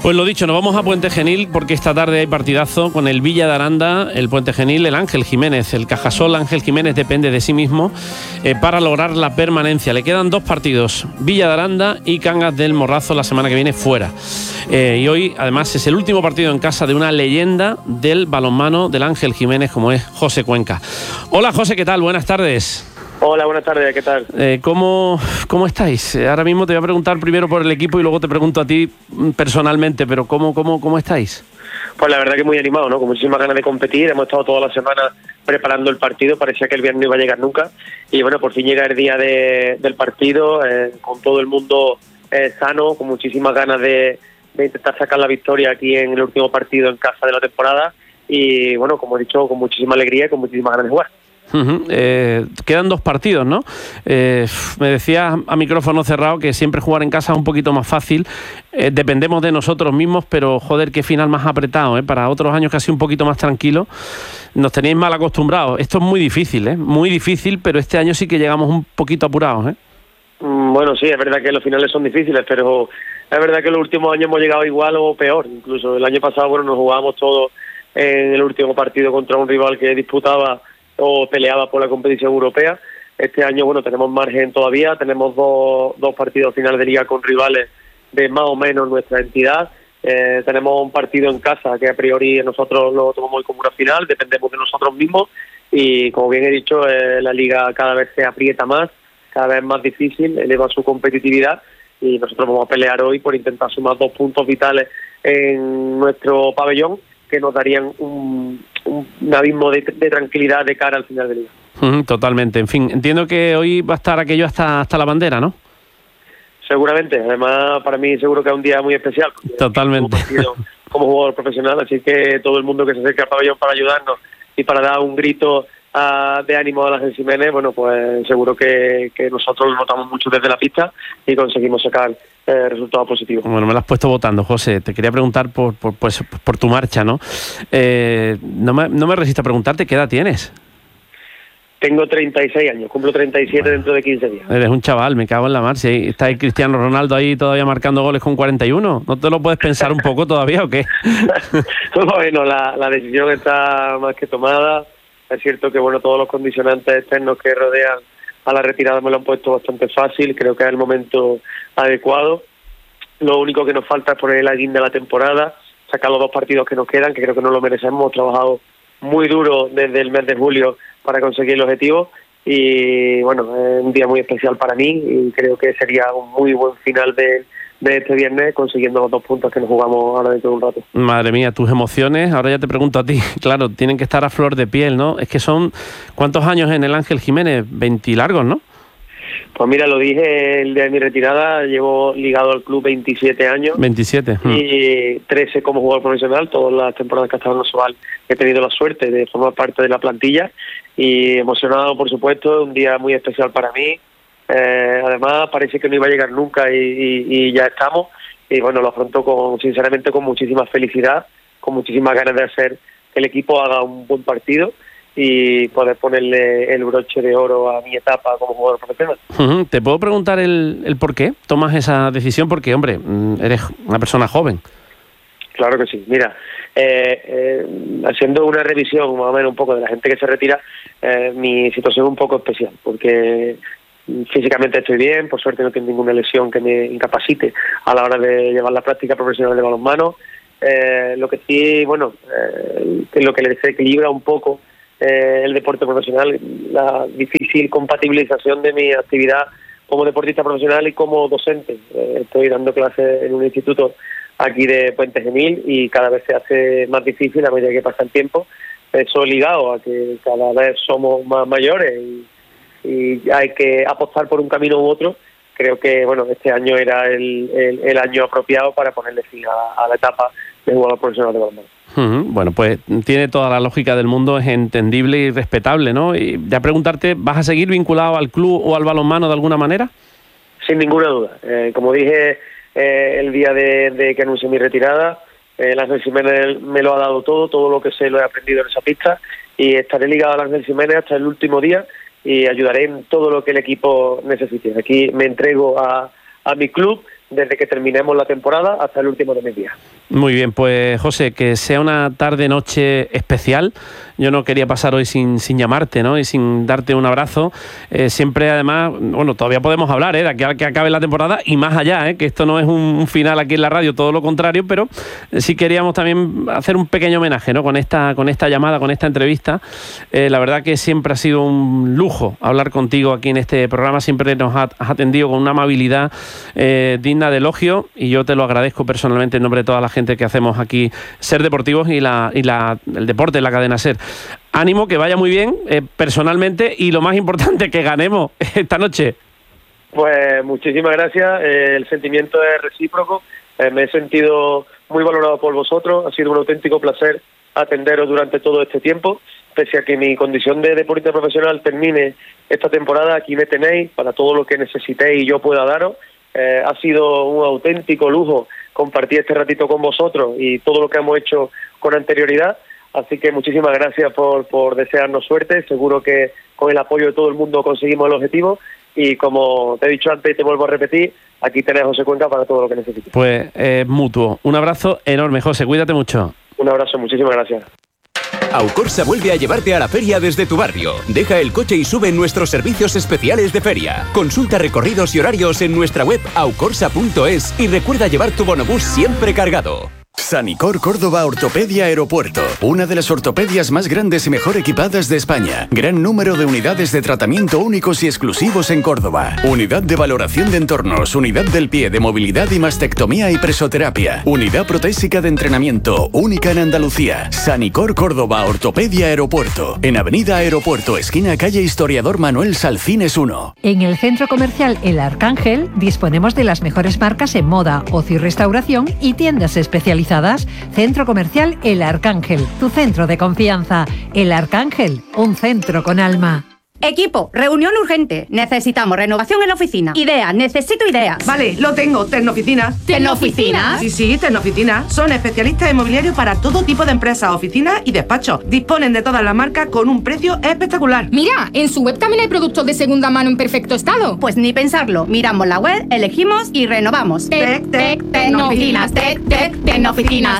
Pues lo dicho, nos vamos a Puente Genil porque esta tarde hay partidazo con el Villa de Aranda, el Puente Genil, el Ángel Jiménez. El Cajasol Ángel Jiménez depende de sí mismo para lograr la permanencia. Le quedan 2 partidos, Villa de Aranda y Cangas del Morrazo la semana que viene fuera. Y hoy además es el último partido en casa de una leyenda del balonmano del Ángel Jiménez como es José Cuenca. Hola José, ¿qué tal? Buenas tardes. Hola, buenas tardes, ¿qué tal? ¿Cómo estáis? Ahora mismo te voy a preguntar primero por el equipo y luego te pregunto a ti personalmente, pero ¿cómo estáis? Pues la verdad que muy animado, ¿no? Con muchísimas ganas de competir. Hemos estado toda la semana preparando el partido, parecía que el viernes no iba a llegar nunca. Y bueno, por fin llega el día del partido, con todo el mundo sano, con muchísimas ganas de intentar sacar la victoria aquí en el último partido en casa de la temporada. Y bueno, como he dicho, con muchísima alegría y con muchísimas ganas de jugar. Quedan 2 partidos, ¿no? Me decías a micrófono cerrado que siempre jugar en casa es un poquito más fácil. Dependemos de nosotros mismos, pero joder, qué final más apretado, ¿eh? Para otros años casi un poquito más tranquilo. Nos tenéis mal acostumbrados. Esto es muy difícil, ¿eh? Muy difícil, pero este año sí que llegamos un poquito apurados, ¿eh? Bueno, sí, es verdad que los finales son difíciles, pero es verdad que los últimos años hemos llegado igual o peor. Incluso el año pasado, bueno, nos jugábamos todos en el último partido contra un rival que disputaba o peleaba por la competición europea. Este año, bueno, tenemos margen todavía, tenemos dos partidos finales de liga con rivales de más o menos nuestra entidad. Tenemos un partido en casa que a priori nosotros lo tomamos como una final, dependemos de nosotros mismos y, como bien he dicho, la liga cada vez se aprieta más, cada vez más difícil, eleva su competitividad y nosotros vamos a pelear hoy por intentar sumar 2 puntos vitales en nuestro pabellón que nos darían un abismo de tranquilidad de cara al final de liga. Totalmente. En fin, entiendo que hoy va a estar aquello hasta la bandera, ¿no? Seguramente. Además, para mí seguro que es un día muy especial. Totalmente. Como jugador profesional, así que todo el mundo que se acerque al pabellón para ayudarnos y para dar un grito de ánimo a la Ángel Jiménez, bueno, pues seguro que nosotros lo notamos mucho desde la pista y conseguimos sacar resultados positivos. Bueno, me lo has puesto votando, José. Te quería preguntar por tu marcha, ¿no? No me resisto a preguntarte qué edad tienes. Tengo 36 años, cumplo 37 dentro de 15 días. Eres un chaval, me cago en la mar. Si está ahí Cristiano Ronaldo ahí todavía marcando goles con 41, ¿no te lo puedes pensar un poco todavía o qué? Bueno, la decisión está más que tomada. Es cierto que bueno, todos los condicionantes externos que rodean a la retirada me lo han puesto bastante fácil. Creo que es el momento adecuado. Lo único que nos falta es poner la guinda de la temporada, sacar los 2 partidos que nos quedan, que creo que no lo merecemos. Hemos trabajado muy duro desde el mes de julio para conseguir el objetivo y bueno, es un día muy especial para mí y creo que sería un muy buen final de este viernes consiguiendo los 2 puntos que nos jugamos ahora dentro de un rato. Madre mía, tus emociones, ahora ya te pregunto a ti, claro, tienen que estar a flor de piel, ¿no? Es que son, ¿cuántos años en el Ángel Jiménez? 20 largos, ¿no? Pues mira, lo dije el día de mi retirada, llevo ligado al club 27 años. 27. Y 13 como jugador profesional, todas las temporadas que he estado en Osobal he tenido la suerte de formar parte de la plantilla y emocionado, por supuesto, un día muy especial para mí. Además, parece que no iba a llegar nunca y ya estamos. Y bueno, lo afronto sinceramente con muchísima felicidad, con muchísimas ganas de hacer que el equipo haga un buen partido y poder ponerle el broche de oro a mi etapa como jugador profesional. ¿Te puedo preguntar el por qué tomas esa decisión? Porque, hombre, eres una persona joven. Claro que sí. Mira, haciendo una revisión más o menos un poco de la gente que se retira, mi situación es un poco especial, porque físicamente estoy bien, por suerte no tengo ninguna lesión que me incapacite a la hora de llevar la práctica profesional de balonmano. Lo que sí, bueno, lo que le desequilibra un poco el deporte profesional, la difícil compatibilización de mi actividad como deportista profesional y como docente. Estoy dando clases en un instituto aquí de Puente Genil y cada vez se hace más difícil a medida que pasa el tiempo. Eso ligado a que cada vez somos más mayores y hay que apostar por un camino u otro. Creo que bueno, este año era el año apropiado para ponerle fin a la etapa de jugador profesional de balonmano. Bueno, pues tiene toda la lógica del mundo, es entendible y respetable, ¿no? Y ya preguntarte, ¿vas a seguir vinculado al club o al balonmano de alguna manera? Sin ninguna duda. Como dije el día de que anuncié mi retirada, el Ángel Jiménez me lo ha dado todo lo que sé lo he aprendido en esa pista y estaré ligado al Ángel Jiménez hasta el último día y ayudaré en todo lo que el equipo necesite. Aquí me entrego a mi club desde que terminemos la temporada hasta el último de mis días. Muy bien, pues José, que sea una tarde-noche especial. Yo no quería pasar hoy sin llamarte, ¿no? Y sin darte un abrazo. Siempre, además, bueno, todavía podemos hablar, de aquí a que acabe la temporada y más allá, que esto no es un final aquí en la radio, todo lo contrario, pero sí queríamos también hacer un pequeño homenaje, ¿no? Con esta llamada, con esta entrevista. La verdad que siempre ha sido un lujo hablar contigo aquí en este programa. Siempre nos has atendido con una amabilidad digna de elogio, y yo te lo agradezco personalmente en nombre de toda la gente que hacemos aquí Ser Deportivos y el deporte en la cadena Ser. Ánimo, que vaya muy bien personalmente, y lo más importante, que ganemos esta noche. Pues muchísimas gracias, el sentimiento es recíproco, me he sentido muy valorado por vosotros, ha sido un auténtico placer atenderos durante todo este tiempo, pese a que mi condición de deportista profesional termine esta temporada, aquí me tenéis para todo lo que necesitéis y yo pueda daros. Ha sido un auténtico lujo compartir este ratito con vosotros y todo lo que hemos hecho con anterioridad, así que muchísimas gracias por desearnos suerte. Seguro que con el apoyo de todo el mundo conseguimos el objetivo, y como te he dicho antes y te vuelvo a repetir, aquí tenés a José Cuenca para todo lo que necesites. Pues mutuo. Un abrazo enorme, José, cuídate mucho. Un abrazo, muchísimas gracias. Aucorsa vuelve a llevarte a la feria desde tu barrio. Deja el coche y sube en nuestros servicios especiales de feria. Consulta recorridos y horarios en nuestra web aucorsa.es y recuerda llevar tu bonobús siempre cargado. Sanicor Córdoba Ortopedia Aeropuerto, una de las ortopedias más grandes y mejor equipadas de España. Gran número de unidades de tratamiento únicos y exclusivos en Córdoba. Unidad de valoración de entornos, unidad del pie de movilidad y mastectomía y presoterapia. Unidad protésica de entrenamiento, única en Andalucía. Sanicor Córdoba Ortopedia Aeropuerto, en Avenida Aeropuerto, esquina calle Historiador Manuel Salcines 1. En el centro comercial El Arcángel disponemos de las mejores marcas en moda, ocio y restauración y tiendas especializadas. Centro comercial El Arcángel, tu centro de confianza. El Arcángel, un centro con alma. Equipo, reunión urgente. Necesitamos renovación en la oficina. Ideas, necesito ideas. Vale, lo tengo. Tecnooficinas. ¿Tecnooficinas? Sí, Tecnooficinas. Son especialistas inmobiliarios para todo tipo de empresas, oficinas y despachos. Disponen de todas las marcas con un precio espectacular. Mira, en su web también hay productos de segunda mano en perfecto estado. Pues ni pensarlo. Miramos la web, elegimos y renovamos. Tecnooficinas. Tecnooficinas.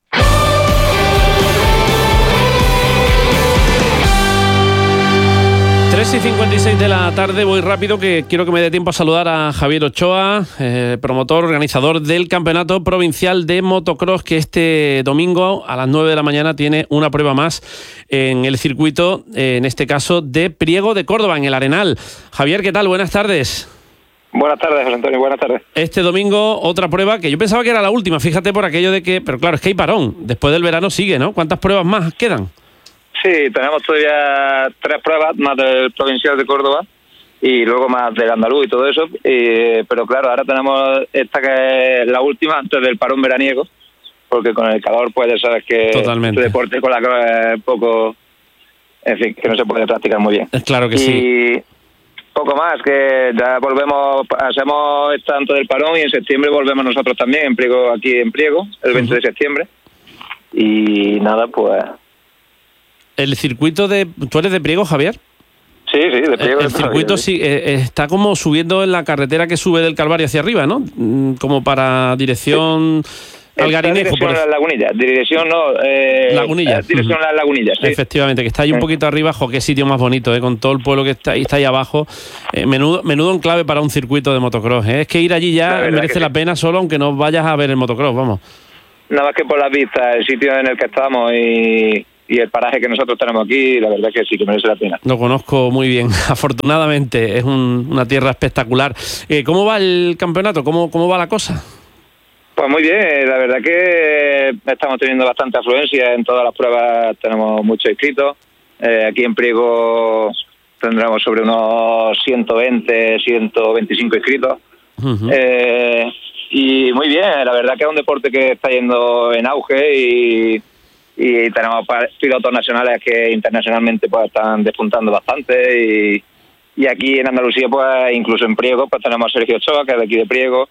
3:56 de la tarde, voy rápido, que quiero que me dé tiempo a saludar a Javier Ochoa, promotor, organizador del Campeonato Provincial de Motocross, que este domingo a las 9 de la mañana tiene una prueba más en el circuito, en este caso de Priego de Córdoba, en el Arenal. Javier, ¿qué tal? Buenas tardes. Buenas tardes, José Antonio, buenas tardes. Este domingo otra prueba que yo pensaba que era la última, fíjate, por aquello de que... Pero claro, es que hay parón, después del verano sigue, ¿no? ¿Cuántas pruebas más quedan? Sí, tenemos todavía 3 pruebas, más del Provincial de Córdoba y luego más del Andaluz y todo eso, pero claro, ahora tenemos esta que es la última antes del parón veraniego, porque con el calor pues sabes que Totalmente. este deporte con la calor es poco, en fin, que no se puede practicar muy bien. Claro que sí. Y poco más, que ya volvemos, hacemos tanto del parón y en septiembre volvemos nosotros también en Priego, aquí en Priego, el 20 de septiembre, y nada, pues... El circuito de... ¿Tú eres de Priego, Javier? Sí, de Priego. El circuito sí, está como subiendo en la carretera que sube del Calvario hacia arriba, ¿no? Como para dirección... Algarinejo. Dirección a las Lagunillas. Dirección no... Lagunillas. Dirección a las Lagunillas, sí. Efectivamente, que está ahí un poquito arriba. Qué sitio más bonito, con todo el pueblo que está ahí abajo. Menudo enclave para un circuito de motocross. Es que ir allí ya merece la pena solo, aunque no vayas a ver el motocross, vamos. Nada más que por las vistas, el sitio en el que estamos y el paraje que nosotros tenemos aquí, la verdad que sí que merece la pena. Lo conozco muy bien, afortunadamente, es una tierra espectacular. ¿Cómo va el campeonato? ¿Cómo va la cosa? Pues muy bien, la verdad que estamos teniendo bastante afluencia en todas las pruebas, tenemos muchos inscritos. Aquí en Priego tendremos sobre unos 120, 125 inscritos. Uh-huh. Y muy bien, la verdad que es un deporte que está yendo en auge y tenemos pilotos nacionales que internacionalmente pues están despuntando bastante y aquí en Andalucía pues incluso en Priego pues tenemos a Sergio Ochoa, que es de aquí de Priego,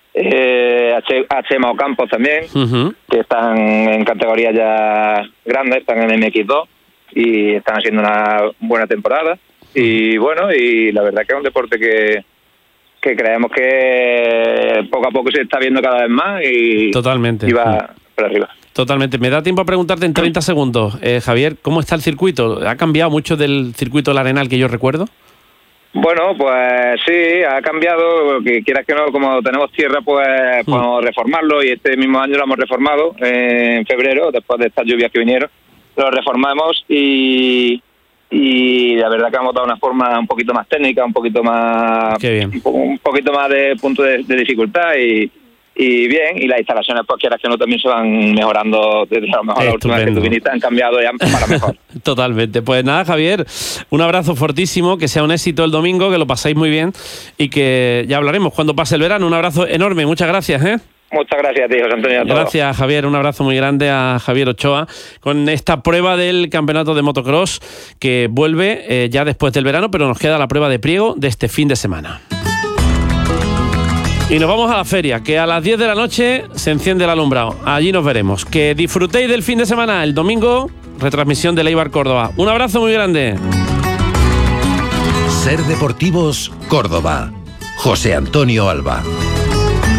a Chema Ocampos también, uh-huh, que están en categorías ya grandes, están en MX2 y están haciendo una buena temporada y bueno, y la verdad que es un deporte que que creemos que poco a poco se está viendo cada vez más y totalmente. Y va por arriba. Totalmente. Me da tiempo a preguntarte en 30 segundos, Javier, ¿cómo está el circuito? ¿Ha cambiado mucho del circuito del Arenal que yo recuerdo? Bueno, pues sí, ha cambiado, que quieras que no, como tenemos tierra, pues podemos reformarlo, y este mismo año lo hemos reformado en febrero, después de estas lluvias que vinieron, lo reformamos y la verdad que hemos dado una forma un poquito más técnica, un poquito más, un poquito más de punto de dificultad y bien, y las instalaciones, pues quieras que no, también se van mejorando desde a lo mejor la última vez que tú viniste, han cambiado ya para mejor. Totalmente. Pues nada, Javier, un abrazo fortísimo, que sea un éxito el domingo, que lo paséis muy bien y que ya hablaremos cuando pase el verano. Un abrazo enorme, muchas gracias, Muchas gracias a ti, José Antonio. Gracias, Javier. Un abrazo muy grande a Javier Ochoa con esta prueba del campeonato de motocross que vuelve ya después del verano, pero nos queda la prueba de Priego de este fin de semana. Y nos vamos a la feria, que a las 10 de la noche se enciende el alumbrado. Allí nos veremos. Que disfrutéis del fin de semana. El domingo, retransmisión de Eibar Córdoba. Un abrazo muy grande. Ser Deportivos Córdoba. José Antonio Alba.